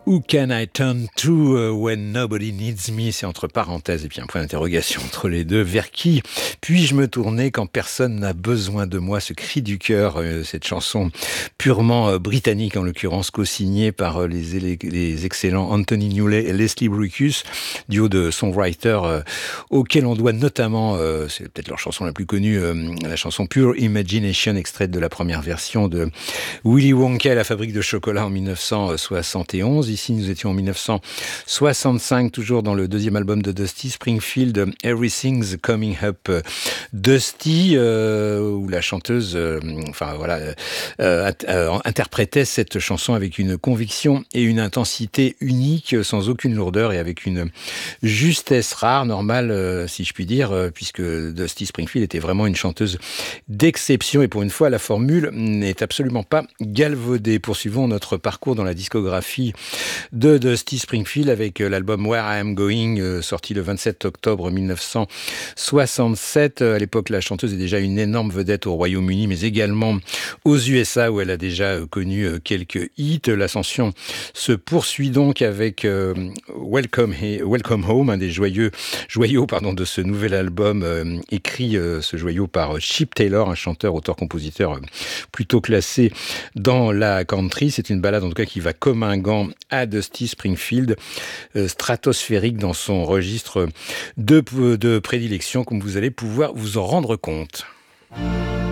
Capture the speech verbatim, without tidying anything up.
Who can I turn to uh, when nobody needs me? C'est entre parenthèses et puis un point d'interrogation entre les deux. Vers qui puis-je me tourner quand personne n'a besoin de moi? Ce cri du cœur, euh, cette chanson purement euh, britannique en l'occurrence, co-signée par euh, les, les, les excellents Anthony Newley et Leslie Bricusse, duo de songwriters euh, auquel on doit notamment, euh, c'est peut-être leur chanson la plus connue, euh, la chanson Pure Imagination, extraite de la première version de Willy Wonka et la fabrique de chocolat en dix-neuf cent soixante et onze. Ici, nous étions en dix-neuf cent soixante-cinq, toujours dans le deuxième album de Dusty Springfield, Everything's Coming Up Dusty, euh, où la chanteuse, euh, enfin voilà, euh, euh, interprétait cette chanson avec une conviction et une intensité unique, sans aucune lourdeur et avec une justesse rare, normale, euh, si je puis dire, euh, puisque Dusty Springfield était vraiment une chanteuse d'exception et pour une fois, la formule n'est absolument pas galvaudée. Poursuivons notre parcours dans la discographie de Dusty Springfield avec l'album Where I Am Going, euh, sorti le vingt-sept octobre dix-neuf cent soixante-sept. À l'époque, la chanteuse est déjà une énorme vedette au Royaume-Uni, mais également aux U S A, où elle a déjà connu quelques hits. L'ascension se poursuit donc avec euh, Welcome, Welcome Home, un des joyeux, joyaux pardon, de ce nouvel album, euh, écrit euh, ce joyau par Chip Taylor, un chanteur, auteur-compositeur euh, plutôt classé dans la country. C'est une balade en tout cas qui va comme un gant à Dusty Springfield, euh, stratosphérique dans son registre de, de prédilection, comme vous allez pouvoir vous en rendre compte.